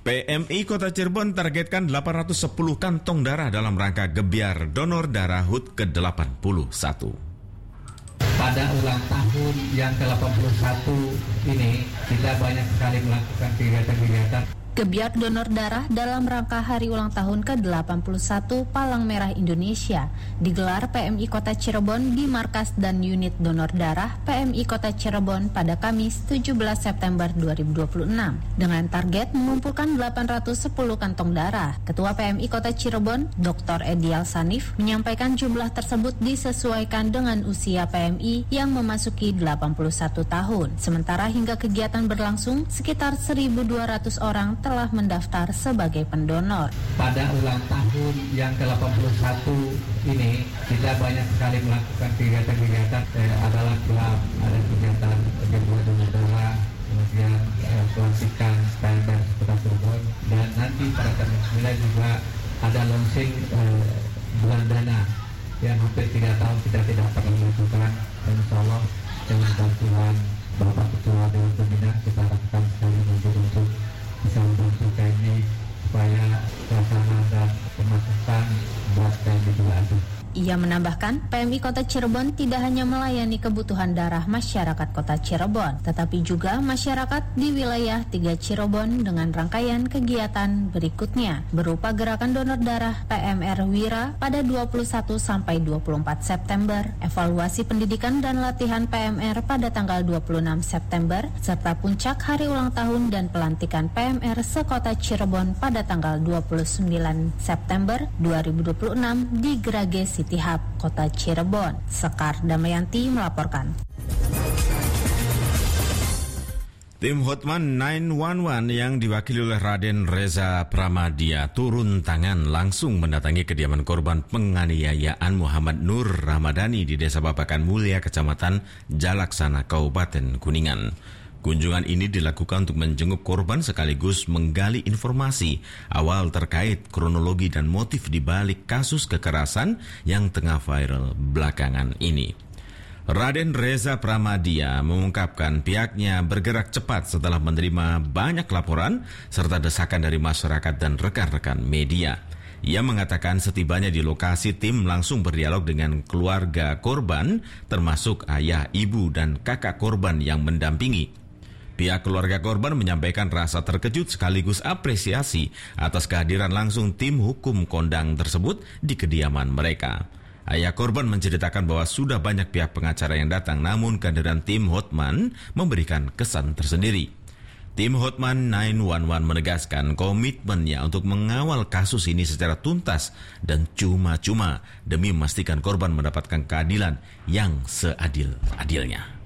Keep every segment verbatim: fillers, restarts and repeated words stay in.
P M I Kota Cirebon targetkan delapan ratus sepuluh kantong darah dalam rangka gebiar donor darah H U T ke delapan puluh satu. Pada ulang tahun yang ke delapan puluh satu ini, kita banyak sekali melakukan kegiatan-kegiatan Gebiar donor darah dalam rangka hari ulang tahun ke delapan puluh satu Palang Merah Indonesia digelar P M I Kota Cirebon di Markas dan Unit Donor Darah P M I Kota Cirebon pada Kamis tujuh belas September dua ribu dua puluh enam dengan target mengumpulkan delapan ratus sepuluh kantong darah. Ketua P M I Kota Cirebon, Doktor Edial Sanif, menyampaikan jumlah tersebut disesuaikan dengan usia P M I yang memasuki delapan puluh satu tahun. Sementara hingga kegiatan berlangsung, sekitar seribu dua ratus orang telah mendaftar sebagai pendonor. Pada ulang tahun yang ke delapan puluh satu ini, kita banyak sekali melakukan kegiatan-kegiatan eh, adalah gelap, ada kegiatan kedua donor darah, kemudian eh, pelantikan standar Kota Cirebon, dan nanti pada tanggal sembilan juga ada launching eh, bulan dana yang hampir tiga tahun kita tidak pernah melakukan, dan insya Allah dengan bantuan Bapak Ketua Dewan Pembina kita lakukan sekali untuk bisa membantu P M I supaya suasana dan pemasukan buat P M I juga ada. Ia menambahkan, P M I Kota Cirebon tidak hanya melayani kebutuhan darah masyarakat Kota Cirebon, tetapi juga masyarakat di wilayah tiga Cirebon dengan rangkaian kegiatan berikutnya, berupa gerakan donor darah P M R Wira pada dua puluh satu sampai dua puluh empat September, evaluasi pendidikan dan latihan P M R pada tanggal dua puluh enam September, serta puncak hari ulang tahun dan pelantikan P M R sekota Cirebon pada tanggal dua puluh sembilan September dua ribu dua puluh enam di Grage City Hub, Kota Cirebon. Sekar Damayanti melaporkan. Tim Hotman sembilan satu satu yang diwakili oleh Raden Reza Pramadia turun tangan langsung mendatangi kediaman korban penganiayaan Muhammad Nur Ramadhani di Desa Babakan Mulia, Kecamatan Jalaksana, Kabupaten Kuningan. Kunjungan ini dilakukan untuk menjenguk korban sekaligus menggali informasi awal terkait kronologi dan motif di balik kasus kekerasan yang tengah viral belakangan ini. Raden Reza Pramadia mengungkapkan pihaknya bergerak cepat setelah menerima banyak laporan serta desakan dari masyarakat dan rekan-rekan media. Ia mengatakan setibanya di lokasi, tim langsung berdialog dengan keluarga korban, termasuk ayah, ibu, dan kakak korban yang mendampingi. Pihak keluarga korban menyampaikan rasa terkejut sekaligus apresiasi atas kehadiran langsung tim hukum kondang tersebut di kediaman mereka. Ayah korban menceritakan bahwa sudah banyak pihak pengacara yang datang, namun kehadiran tim Hotman memberikan kesan tersendiri. Tim Hotman sembilan satu satu menegaskan komitmennya untuk mengawal kasus ini secara tuntas dan cuma-cuma demi memastikan korban mendapatkan keadilan yang seadil-adilnya.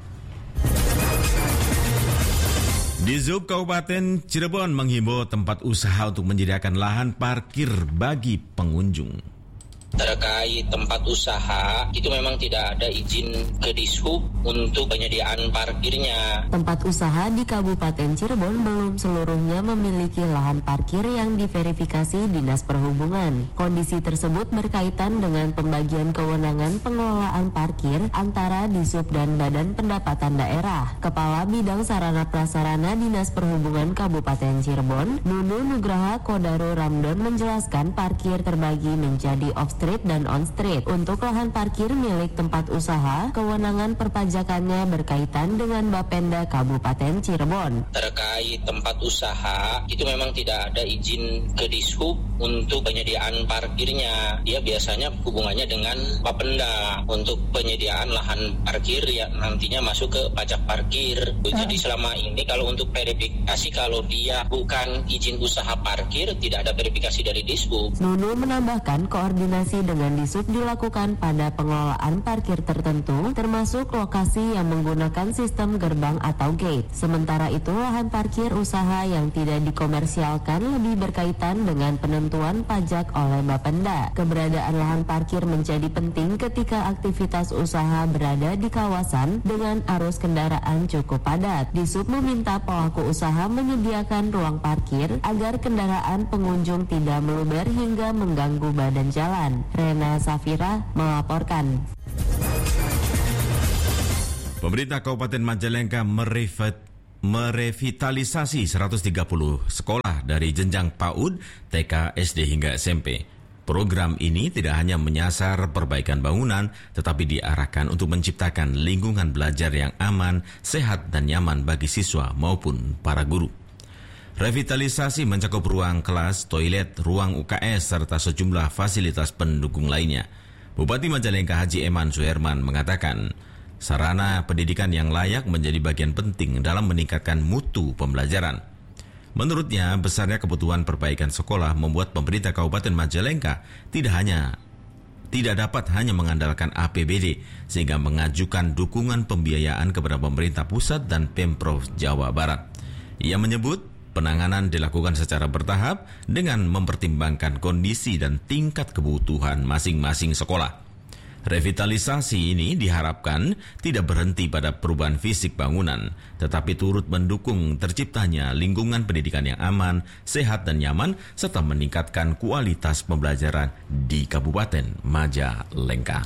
Di Zub Kabupaten Cirebon menghimbau tempat usaha untuk menyediakan lahan parkir bagi pengunjung. Terkait tempat usaha, itu memang tidak ada izin ke Dishub untuk penyediaan parkirnya. Tempat usaha di Kabupaten Cirebon belum seluruhnya memiliki lahan parkir yang diverifikasi Dinas Perhubungan. Kondisi tersebut berkaitan dengan pembagian kewenangan pengelolaan parkir antara Dishub dan Badan Pendapatan Daerah. Kepala Bidang Sarana Prasarana Dinas Perhubungan Kabupaten Cirebon, Nunu Nugraha Kodaro Ramdon menjelaskan parkir terbagi menjadi off street dan on street. Untuk lahan parkir milik tempat usaha, kewenangan perpajakannya berkaitan dengan Bapenda Kabupaten Cirebon. Terkait tempat usaha, itu memang tidak ada izin ke Dishub untuk penyediaan parkirnya. Dia biasanya hubungannya dengan Bapenda untuk penyediaan lahan parkir yang nantinya masuk ke pajak parkir. Jadi selama ini kalau untuk verifikasi, kalau dia bukan izin usaha parkir, tidak ada verifikasi dari Dishub. Nunu menambahkan koordinasi dengan Dishub dilakukan pada pengelolaan parkir tertentu, termasuk lokasi yang menggunakan sistem gerbang atau gate. Sementara itu, lahan parkir usaha yang tidak dikomersialkan lebih berkaitan dengan penentuan pajak oleh Bapenda. Keberadaan lahan parkir menjadi penting ketika aktivitas usaha berada di kawasan dengan arus kendaraan cukup padat. Dishub meminta pelaku usaha menyediakan ruang parkir agar kendaraan pengunjung tidak meluber hingga mengganggu badan jalan. Rena Safira melaporkan. Pemerintah Kabupaten Majalengka merevitalisasi seratus tiga puluh sekolah dari jenjang PAUD, T K, S D hingga S M P. Program ini tidak hanya menyasar perbaikan bangunan, tetapi diarahkan untuk menciptakan lingkungan belajar yang aman, sehat, dan nyaman bagi siswa maupun para guru. Revitalisasi mencakup ruang kelas, toilet, ruang U K S, serta sejumlah fasilitas pendukung lainnya. Bupati Majalengka Haji Eman Suherman mengatakan, sarana pendidikan yang layak menjadi bagian penting dalam meningkatkan mutu pembelajaran. Menurutnya, besarnya kebutuhan perbaikan sekolah membuat pemerintah Kabupaten Majalengka tidak hanya tidak dapat hanya mengandalkan A P B D, sehingga mengajukan dukungan pembiayaan kepada pemerintah pusat dan Pemprov Jawa Barat. Ia menyebut penanganan dilakukan secara bertahap dengan mempertimbangkan kondisi dan tingkat kebutuhan masing-masing sekolah. Revitalisasi ini diharapkan tidak berhenti pada perubahan fisik bangunan, tetapi turut mendukung terciptanya lingkungan pendidikan yang aman, sehat, dan nyaman, serta meningkatkan kualitas pembelajaran di Kabupaten Majalengka.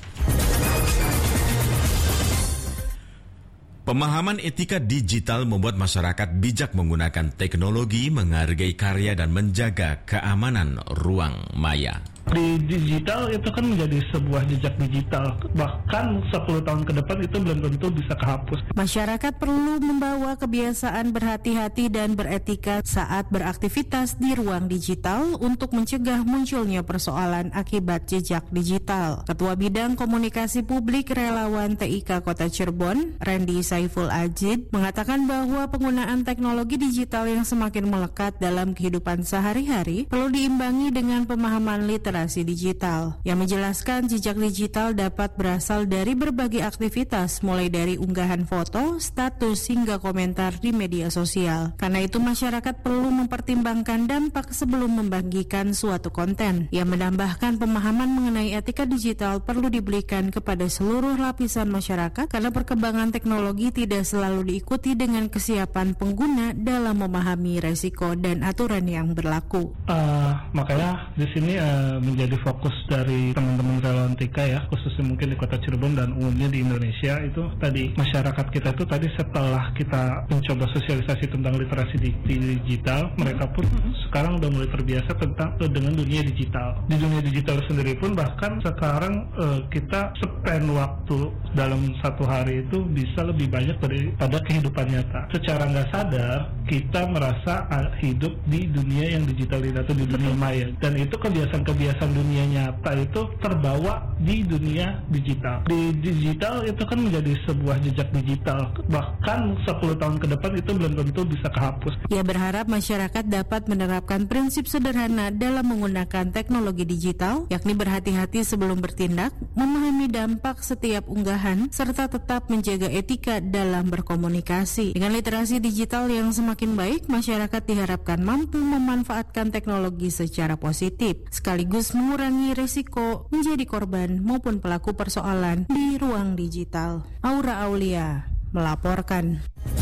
Pemahaman etika digital membuat masyarakat bijak menggunakan teknologi, menghargai karya, dan menjaga keamanan ruang maya. Di digital itu kan menjadi sebuah jejak digital, bahkan sepuluh tahun ke depan itu belum tentu bisa kehapus. Masyarakat perlu membawa kebiasaan berhati-hati dan beretika saat beraktivitas di ruang digital untuk mencegah munculnya persoalan akibat jejak digital. Ketua Bidang Komunikasi Publik Relawan T I K Kota Cirebon, Randy Saiful Ajid, mengatakan bahwa penggunaan teknologi digital yang semakin melekat dalam kehidupan sehari-hari perlu diimbangi dengan pemahaman literasi digital. Yang menjelaskan jejak digital dapat berasal dari berbagai aktivitas, mulai dari unggahan foto, status, hingga komentar di media sosial. Karena itu masyarakat perlu mempertimbangkan dampak sebelum membagikan suatu konten. Yang menambahkan pemahaman mengenai etika digital perlu diberikan kepada seluruh lapisan masyarakat karena perkembangan teknologi tidak selalu diikuti dengan kesiapan pengguna dalam memahami resiko dan aturan yang berlaku. Uh, makanya di sini uh, menjadi fokus dari teman-teman relawan T K ya, khususnya mungkin di Kota Cirebon dan umumnya di Indonesia, itu tadi masyarakat kita itu tadi setelah kita mencoba sosialisasi tentang literasi di, di digital, mereka pun sekarang udah mulai terbiasa tentang uh, dengan dunia digital. Di dunia digital sendiri pun bahkan sekarang uh, kita spend waktu dalam satu hari itu bisa lebih banyak daripada kehidupan nyata. Secara nggak sadar kita merasa uh, hidup di dunia yang digital ini atau di dunia maya, dan itu kebiasaan-kebiasaan dunia nyata itu terbawa di dunia digital. Di digital itu kan menjadi sebuah jejak digital, bahkan sepuluh tahun ke depan itu belum tentu bisa kehapus. Ia berharap masyarakat dapat menerapkan prinsip sederhana dalam menggunakan teknologi digital, yakni berhati-hati sebelum bertindak, memahami dampak setiap unggahan, serta tetap menjaga etika dalam berkomunikasi. Dengan literasi digital yang semakin baik, masyarakat diharapkan mampu memanfaatkan teknologi secara positif, sekaligus mengurangi risiko menjadi korban maupun pelaku persoalan di ruang digital. Aura Aulia melaporkan.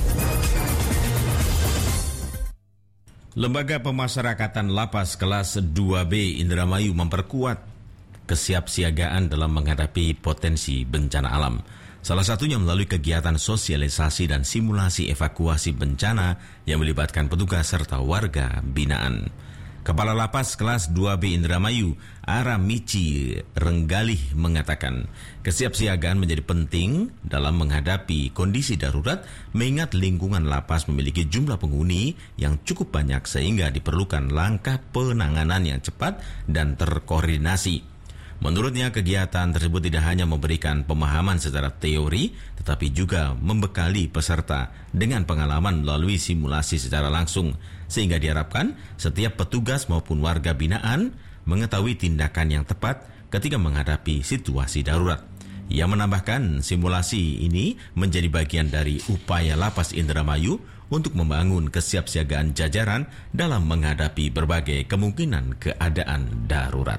Lembaga Pemasyarakatan Lapas Kelas dua B Indramayu memperkuat kesiapsiagaan dalam menghadapi potensi bencana alam. Salah satunya melalui kegiatan sosialisasi dan simulasi evakuasi bencana yang melibatkan petugas serta warga binaan. Kepala Lapas Kelas dua B Indramayu, Ara Michi Renggalih mengatakan, kesiapsiagaan menjadi penting dalam menghadapi kondisi darurat mengingat lingkungan lapas memiliki jumlah penghuni yang cukup banyak sehingga diperlukan langkah penanganan yang cepat dan terkoordinasi. Menurutnya, kegiatan tersebut tidak hanya memberikan pemahaman secara teori, tetapi juga membekali peserta dengan pengalaman melalui simulasi secara langsung, sehingga diharapkan setiap petugas maupun warga binaan mengetahui tindakan yang tepat ketika menghadapi situasi darurat. Ia menambahkan simulasi ini menjadi bagian dari upaya Lapas Indramayu untuk membangun kesiapsiagaan jajaran dalam menghadapi berbagai kemungkinan keadaan darurat.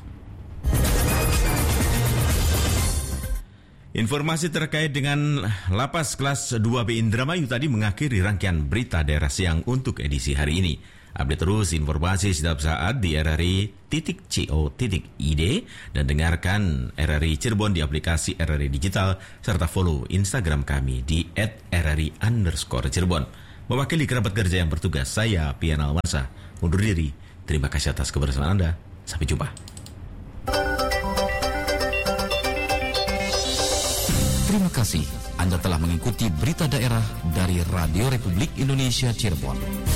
Informasi terkait dengan Lapas Kelas dua B Indramayu tadi mengakhiri rangkaian berita daerah siang untuk edisi hari ini. Update terus informasi setiap saat di r r i titik co titik i d dan dengarkan R R I Cirebon di aplikasi R R I Digital serta follow Instagram kami di et r r i underscore Cirebon. Mewakili kerabat kerja yang bertugas, saya Pian Almasa undur diri. Terima kasih atas kebersamaan Anda. Sampai jumpa. Terima kasih Anda telah mengikuti berita daerah dari Radio Republik Indonesia Cirebon.